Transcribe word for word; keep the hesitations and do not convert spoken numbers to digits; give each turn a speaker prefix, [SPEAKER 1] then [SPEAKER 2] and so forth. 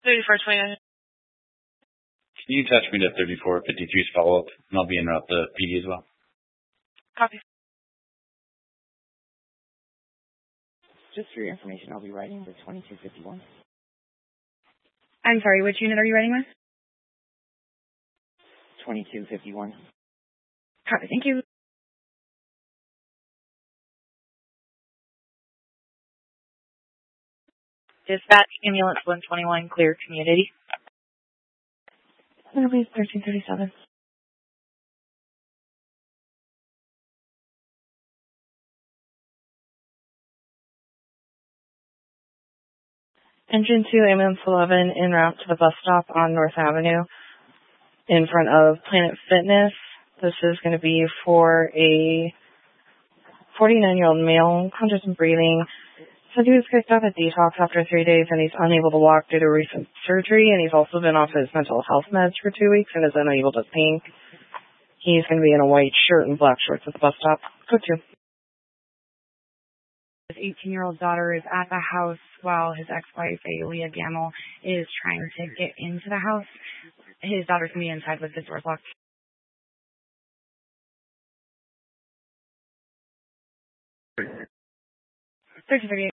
[SPEAKER 1] thirty-four twenty-nine.
[SPEAKER 2] Can you touch me to thirty-four fifty-three's follow-up, and I'll be en route to P D as well.
[SPEAKER 1] Copy.
[SPEAKER 3] Just for your information, I'll be writing the twenty-two fifty-one.
[SPEAKER 1] I'm sorry, which unit are you writing with?
[SPEAKER 3] twenty-two fifty-one.
[SPEAKER 1] Copy, thank you. Dispatch, ambulance one twenty-one, clear community.
[SPEAKER 4] It'll be thirteen thirty-seven. Engine two, ambulance eleven, en route to the bus stop on North Avenue in front of Planet Fitness. This is going to be for a forty-nine-year-old male, conscious and breathing. So he was kicked off at detox after three days, and he's unable to walk due to recent surgery, and he's also been off his mental health meds for two weeks and is unable to think. He's going to be in a white shirt and black shorts at the bus stop. Go to.
[SPEAKER 1] His eighteen-year-old daughter is at the house while his ex-wife, Leah Gamble, is trying to get into the house. His daughter's going to be inside with the doors locked. thirteen thirty-eight.